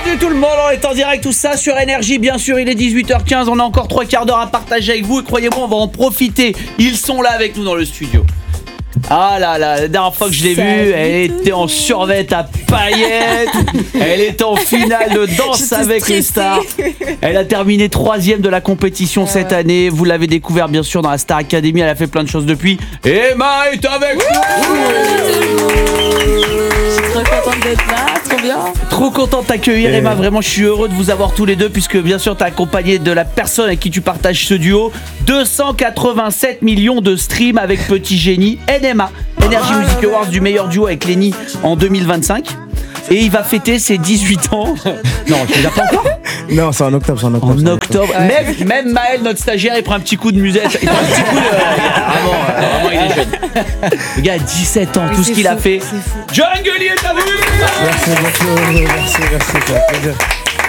Salut tout le monde, on est en direct, tout ça sur Énergie, bien sûr, il est 18h15, on a encore 3 quarts d'heure à partager avec vous et croyez-moi, on va en profiter, ils sont là avec nous dans le studio. Ah là là, la dernière fois que je l'ai vue, elle était en survêt à paillettes, elle était en finale de Danse avec les stars, elle a terminé 3e de la compétition cette année, vous l'avez découvert bien sûr dans la Star Academy, elle a fait plein de choses depuis. Emma est avec nous. Trop contente d'être là, trop bien. Trop content de t'accueillir Emma, vraiment je suis heureux de vous avoir tous les deux puisque bien sûr t'es accompagné de la personne avec qui tu partages ce duo. 287 millions de streams avec Petit Génie, NMA, Energy Music Awards du meilleur duo avec Lenny en 2025. Et il va fêter ses 18 ans. Non, tu l'as pas encore ? Non, c'est en octobre. En octobre. Même Maël, notre stagiaire, il prend un petit coup de musette. Il prend un petit coup de... Vraiment, il est jeune. Le gars a 17 ans, tout ce qu'il a fait. Jungle est avec nous. Merci, ça fait plaisir.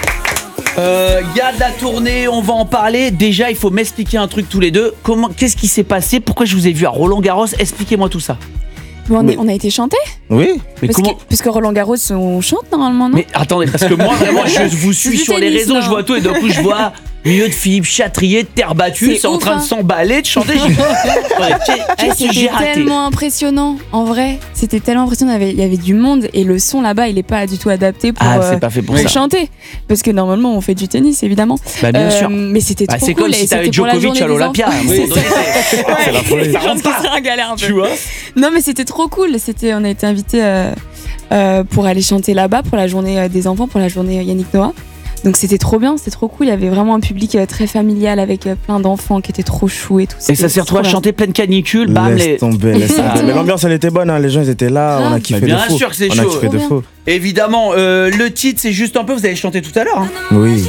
Y a de la tournée, on va en parler. Déjà, il faut m'expliquer un truc tous les deux. Qu'est-ce qui s'est passé ? Pourquoi je vous ai vu à Roland-Garros ? Expliquez-moi tout ça. On a été chanté. Oui. Mais parce que Roland Garros, on chante normalement, non ? Mais attendez, parce que moi, vraiment, je vous suis sur les réseaux, je vois tout et d'un coup, je vois milieu de Philippe Chatrier, terre battue, c'est en train de s'emballer, de chanter. C'était tellement impressionnant, en vrai. C'était tellement impressionnant. Il y avait du monde et le son là-bas, il est pas du tout adapté pour, c'est pas fait pour ça. chanter. Parce que normalement, on fait du tennis, évidemment. Bah, bien sûr. Mais c'était trop c'est cool. comme si t'avais Djokovic à l'Olympia. C'est la folie. Ça rentre pas. C'est un galère un peu. Tu vois ? Non, mais c'était trop cool. On a été invités pour aller chanter là-bas pour la journée des enfants, pour la journée Yannick Noah. Donc c'était trop bien, c'était trop cool. Il y avait vraiment un public très familial avec plein d'enfants qui étaient trop choux et tout. Et ça s'est retrouvé à chanter pleine canicule, bam, laisse tomber. Mais l'ambiance elle était bonne, hein. Les gens ils étaient là, on a kiffé de fou. Bien sûr que c'est chaud. On a kiffé de fou. Évidemment, le titre c'est juste un peu, vous avez chanté tout à l'heure. Hein. Oui.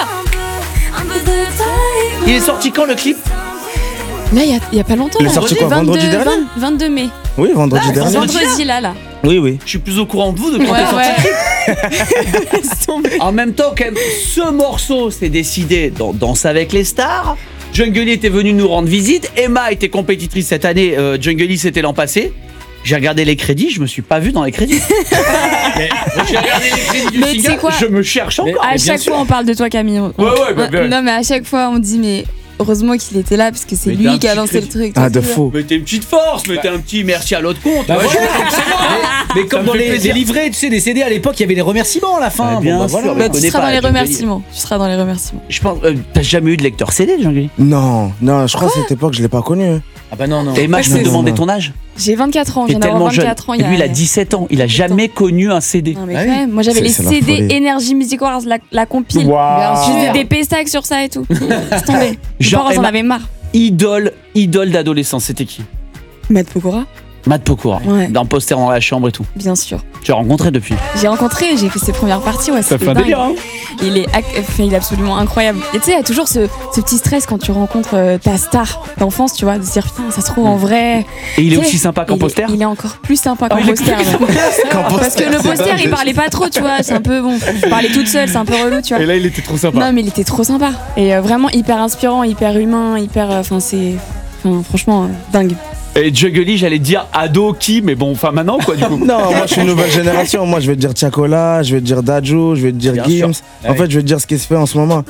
Il est sorti quand le clip ? Là, il y a pas longtemps. Il est sorti quoi, vendredi dernier ? 22 mai. Oui, vendredi dernier. Vendredi là. Oui. Je suis plus au courant de vous de quand t'es sorti. En même temps, quand même, ce morceau s'est décidé dans Danse avec les stars. Jungle était venu nous rendre visite. Emma était compétitrice cette année. Jungle c'était l'an passé. J'ai regardé les crédits, je me suis pas vu dans les crédits. J'ai regardé les crédits du single, je me cherche encore. À chaque fois, on parle de toi, Camille. Ouais. Non, mais à chaque fois, on dit, mais heureusement qu'il était là, parce que c'est lui qui a lancé le truc. Ah, de fou. Mettez une petite force, mettez un petit merci à l'autre compte. Mais comme dans les livrets, tu sais, des CD à l'époque, il y avait les remerciements à la fin. Bien sûr. Tu seras dans les remerciements. Je pense, t'as jamais eu de lecteur CD, Jungle ? Non, je crois que cette époque, je l'ai pas connu. Ah bah non. Emma, je me demandais ton âge. J'ai 24 ans, T'es tellement jeune. 24 ans. Et lui, il a 17 ans. Il a jamais connu un CD. Non, mais quand même, moi j'avais les CD Energy Music Awards, la compile. Je faisais des pestacs sur ça et tout. C'est tombé. Mes parents en avaient marre. Idole d'adolescence, c'était qui ? Matt Pokora. Matt Pokora, d'un poster dans la chambre et tout. Bien sûr. Tu l'as rencontré depuis ? J'ai fait ses premières parties, ça fait un délire, hein. Il est absolument incroyable. Et tu sais, il y a toujours ce petit stress quand tu rencontres ta star d'enfance, tu vois, de se dire putain, ça se trouve en vrai. Et il est aussi sympa qu'en poster ? Il est encore plus sympa qu'en poster. Parce que le poster, il parlait pas trop, tu vois, c'est un peu bon. Il parlait toute seule, c'est un peu relou, tu vois. Et là, il était trop sympa. Non, mais il était trop sympa. Et vraiment hyper inspirant, hyper humain, franchement, dingue. Et Juggly, j'allais dire ado qui, mais bon, enfin maintenant quoi du coup. Non, moi je suis une nouvelle génération. Moi je vais te dire Tiakola, je vais te dire Dadju, je vais te dire Gims. En fait, je vais te dire ce qui se fait en ce moment.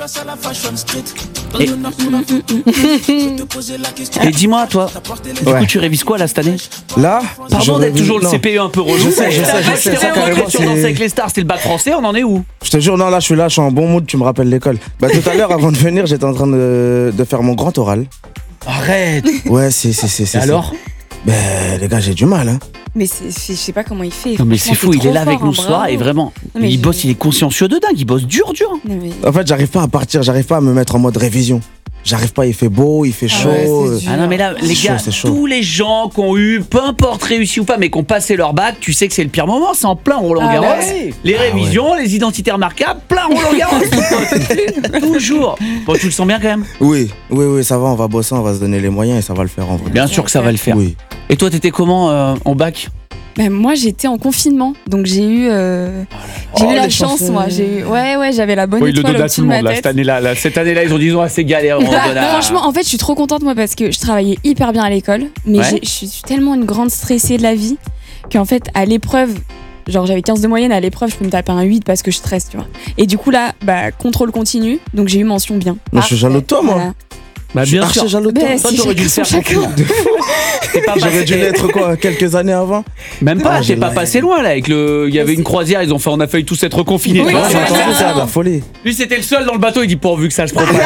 Et dis-moi, toi, du coup, tu révises quoi là cette année ? Là, pardon d'être toujours le CPE un peu relou. Je sais. Ça carrément. Sur Danse avec les stars, c'était le bac français, on en est où ? Je te jure, non, là, je suis en bon mood. Tu me rappelles l'école. Bah tout à l'heure, avant de venir, j'étais en train de faire mon grand oral. Arrête. Ouais, c'est. Alors ? Ben les gars, j'ai du mal, hein. Mais je sais pas comment il fait. Non mais c'est fou, il est là avec nous ce soir et vraiment, il bosse, il est consciencieux de dingue, il bosse dur. En fait, j'arrive pas à partir, j'arrive pas à me mettre en mode révision. J'arrive pas, il fait beau, il fait chaud. Ah non mais là, les gars, tous les gens qui ont eu, peu importe réussi ou pas, mais qui ont passé leur bac, tu sais que c'est le pire moment, c'est en plein Roland-Garros. Les révisions, les identités remarquables, plein Roland-Garros. Toujours. Bon, tu le sens bien quand même ? Oui, ça va, on va bosser, on va se donner les moyens et ça va le faire en vrai. Bien sûr que ça va le faire. Oui. Et toi, t'étais comment en bac ? Ben, moi j'étais en confinement, donc j'ai eu la chance, moi. J'avais la bonne étoile au-dessus de ma tête. Cette année-là, ils ont dit c'est galère. Franchement, en fait, je suis trop contente moi parce que je travaillais hyper bien à l'école, mais je suis tellement une grande stressée de la vie qu'en fait, à l'épreuve, genre j'avais 15 de moyenne à l'épreuve, je peux me taper un 8 parce que je stresse, tu vois. Et du coup là, contrôle continu, donc j'ai eu mention bien. Moi, je suis jaloux de toi, moi. Voilà. Bah, Je suis bien archi sûr. jaloux de toi. Toi, t'aurais dû le faire chacun. J'aurais dû l'être quoi, quelques années avant. Même pas, j'ai t'es pas la passé loin là. Avec le, il y avait une croisière, on a failli tous être confinés. Oui, tu vois. c'est J'ai vrai. entendu ça, la folie. Lui, c'était le seul dans le bateau. Il dit pourvu que ça se propage.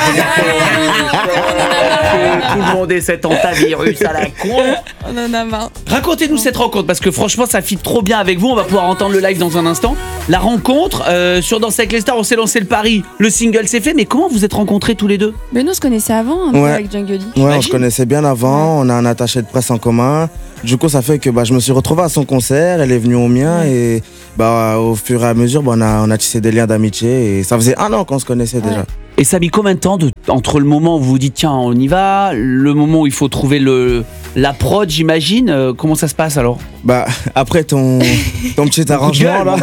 Tout le monde est cet antivirus à la con. On en a marre. Racontez-nous cette rencontre parce que franchement, ça fit trop bien avec vous. On va pouvoir entendre le live dans un instant. La rencontre sur Danse avec les stars, on s'est lancé le pari. Le single s'est fait, mais comment vous êtes rencontrés tous les deux? Mais nous on se connaissait avant un peu Ouais. avec Jungle. Ouais, on se connaissait bien avant, on a un attaché de presse en commun. Du coup, ça fait que je me suis retrouvé à son concert, elle est venue au mien et au fur et à mesure, on a tissé des liens d'amitié et ça faisait 1 an qu'on se connaissait déjà. Et ça a mis combien de temps entre le moment où vous vous dites tiens on y va, le moment où il faut trouver la prod, j'imagine, comment ça se passe alors? Après ton petit arrangement là.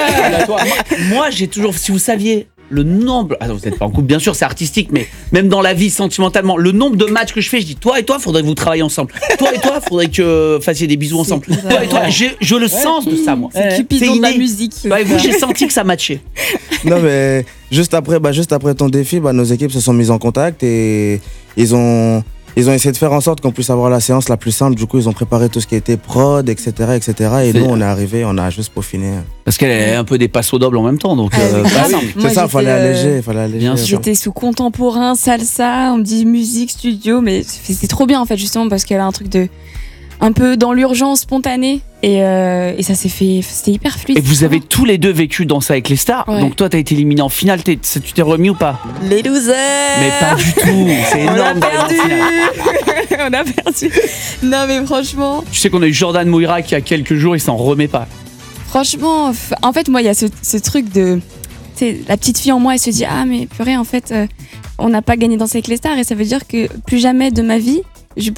Moi j'ai toujours, si vous saviez le nombre, vous n'êtes pas en couple bien sûr, c'est artistique, mais même dans la vie sentimentalement, le nombre de matchs que je fais, je dis toi et toi faudrait que vous travailliez ensemble, toi et toi faudrait que fassiez des bisous ensemble, toi et toi, je le sens de ça moi. C'est Cupidon de la inné. musique. Vous j'ai senti que ça matchait. Non mais juste après ton défi, nos équipes se sont mises en contact et ils ont essayé de faire en sorte qu'on puisse avoir la séance la plus simple. Du coup, ils ont préparé tout ce qui était prod, etc. Et nous, on est arrivés, on a juste peaufiné. Parce qu'elle est un peu des passos doubles en même temps, donc C'est ça, fallait alléger. Bien sûr. J'étais sous contemporain, salsa, on me dit musique, studio, mais c'était trop bien en fait, justement, parce qu'il y avait un truc de un peu dans l'urgence, spontané, et ça s'est fait, c'était hyper fluide. Et vous avez tous les deux vécu Danse avec les stars, Ouais. donc toi t'as été éliminé en finale, tu t'es remis ou pas? Les losers. Mais pas du tout, c'est On a énorme d'aller en perdu. finale. On a perdu. Non mais franchement, Tu sais qu'on a eu Jordan Moira qui a quelques jours, il s'en remet pas. franchement, en fait moi il y a ce truc de, tu sais, la petite fille en moi elle se dit ah mais purée en fait on n'a pas gagné Danse avec les stars et ça veut dire que plus jamais de ma vie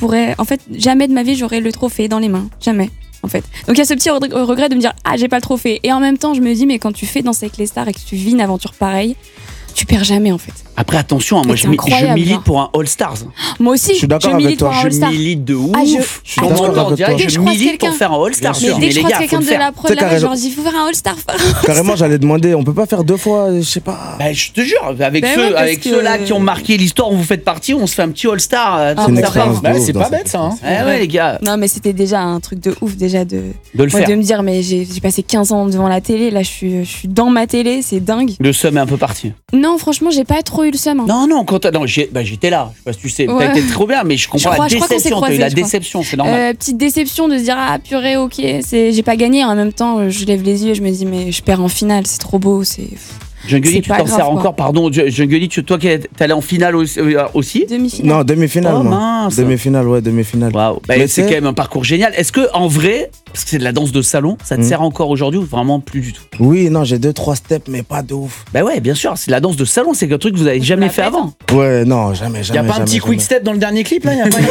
jamais de ma vie j'aurai le trophée dans les mains, jamais. En fait. Donc il y a ce petit regret de me dire ah j'ai pas le trophée, et en même temps je me dis mais quand tu fais Danse avec les stars et que tu vis une aventure pareille, tu perds jamais en fait. Après attention, moi c'est je incroyable, milite genre. pour un All Stars. Moi aussi, Je suis d'accord avec milite toi. pour un Je All-Star. milite de ouf. Ah, je suis On d'accord m'entend avec direct, toi. Dès que je je croise milite pour quelqu'un. faire un All Stars. Mais dès que je les croise gars, faut quelqu'un le de faire. la prod Tu sais, là, je carrément- leur dis il faut faire un All-Star. Carrément, j'allais demander, on peut pas faire 2 fois, je sais pas. Je te jure, avec Ben ouais, parce avec que- ceux-là qui ont marqué l'histoire, vous faites partie, on se fait un petit All Star. C'est une mais expérience de ouf c'est dans pas cette bête ça. Hein. Ouais les gars, Non mais c'était déjà un truc de ouf déjà de de le moi, faire. de me dire mais j'ai passé 15 ans devant la télé, là je suis dans ma télé, c'est dingue. Le seum est un peu parti. Non franchement j'ai pas trop eu le seum. Hein. Non, j'étais là. Je sais pas si tu sais, t'as Ouais. été trop bien, mais je comprends Je crois la qu'on s'est déception. T'as eu croisés, la je crois. déception, c'est normal. Petite déception de se dire ah purée ok j'ai pas gagné, en même temps je lève les yeux et je me dis mais je perds en finale, c'est trop beau, c'est Jungeli, c'est tu pas t'en grave, sers quoi. encore, pardon. Jungeli, toi qui es allé en finale aussi? demi-finale. Non, demi-finale, Oh, moi. mince. Demi-finale, ouais, demi-finale. Waouh, Mais c'est c'est- quand même un parcours génial. Est-ce que en vrai, parce que c'est de la danse de salon, ça te sert encore aujourd'hui ou vraiment plus du tout? Oui, non, j'ai 2-3 steps, mais pas de ouf. Bah ouais, bien sûr, c'est de la danse de salon, c'est un truc que vous avez jamais la fait fête, avant. Ouais, non, jamais, Y a jamais. pas un jamais, petit quick jamais. step dans le dernier clip là? Y a pas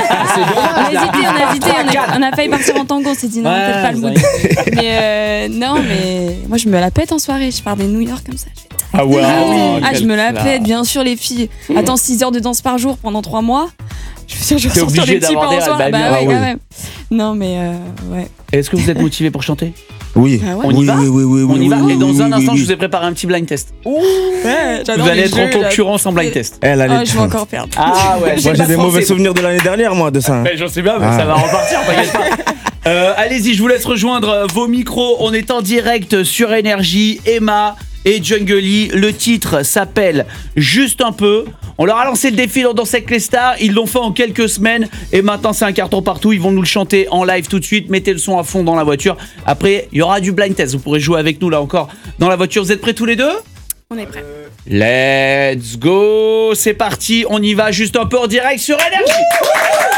On a hésité, on a failli partir en tango, on s'est dit non, Ouais, peut-être pas le vous mood. Mais non, mais moi je me la pète en soirée, je pars des New York comme ça. Ah ouais. Je me la pète, bien sûr les filles. Attends, 6 heures de danse par jour pendant 3 mois. Je veux dire, je vais T'es sortir obligé des petits d'avoir pas en des soirée. rêves, Bah bah, ouais, oui. quand même. Non mais ouais. Est-ce que vous êtes motivé pour chanter? Oui. Ah ouais. On y oui, va oui, oui, oui, On y oui, va. oui, Et dans oui, un oui, instant, oui, je vous ai préparé un petit blind test. Ouais, Vous allez être en concurrence en blind test. Elle, elle Ah, est- je vais encore perdre. Ah ouais, Moi, j'ai des mauvais souvenirs de l'année dernière, moi, de ça. hein. Mais j'en sais bien, mais Ah. ça va repartir, t'inquiète pas. Allez-y, je vous laisse rejoindre vos micros. On est en direct sur Énergie. Emma et Jungeli. Le titre s'appelle Juste un peu. On leur a lancé le défi dans Danse avec les stars. Ils l'ont fait en quelques semaines. Et maintenant, c'est un carton partout. Ils vont nous le chanter en live tout de suite. Mettez le son à fond dans la voiture. Après, il y aura du blind test. Vous pourrez jouer avec nous là encore dans la voiture. Vous êtes prêts tous les deux? On est prêts. Let's go. C'est parti. On y va juste un peu en direct sur Énergie.